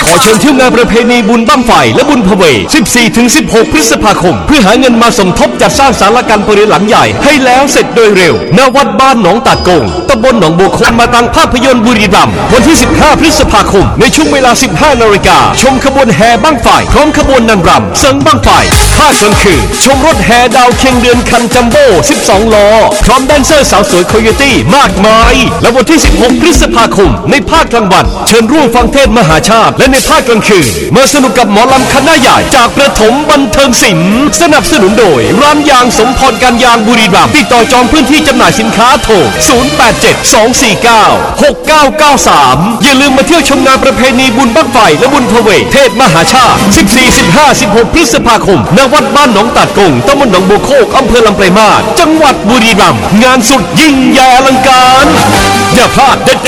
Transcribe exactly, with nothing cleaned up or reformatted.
ขอเชิญเที่ยวงานประเพณีบุญบั้งไฟและบุญพเวท สิบสี่ถึงสิบหก พฤษภาคมเพื่อหาเงินมาสมทบจัดสร้างศาลาการประเรียนหลังใหญ่ให้แล้วเสร็จโดยเร็วณวัดบ้านหนองตาดกงตำบลหนองบัวคนมาตังภาพยนตร์บุรีรัมย์วันที่สิบห้าพฤษภาคมในช่วงเวลาสิบห้านาฬิกาชมขบวนแห่บั้งไฟพร้อมขบวนนางรำเสิงบั้งไฟภาคกลางคืนชมรถแห่ดาวเคียงเดือนคันจัมโบ้สิบสองล้อพร้อมแดนเซอร์สาวสวยโคโยตี้มากมายและวันที่สิบหกพฤษภาคมในภาคกลางวันเชิญร่วมฟังเทศมหาชาติและในภาคกลางคืนมาสนุกกับหมอลำคณะใหญ่จากประถมบันเทิงศิลป์สนับสนุนโดยร้านยางสมพรการยางบุรีรัมย์ติดต่อจองพื้นที่จำหน่ายสินค้าโทรศูนย์ แปด เจ็ด สอง สี่ เก้า หก เก้า เก้า สามอย่าลืมมาเที่ยวชมงานประเพณีบุญบั้งไฟและบุญพเวทเทศมหาชาติสิบสี่ สิบห้า สิบหก พฤษภาคมณวัดบ้านหนองตาดกงตำบลหนองบัวโคกอำเภอลำปลายมาศจังหวัดบุรีรัมย์งานสุดยิ่งใหญ่อลังการอย่าพลาดเด็ด